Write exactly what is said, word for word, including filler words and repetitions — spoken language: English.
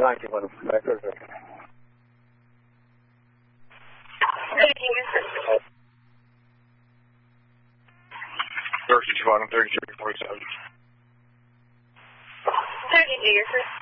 ninety-one, thirty-two. Thirty-two, thirty-three, forty-seven. thirty-two, you're first.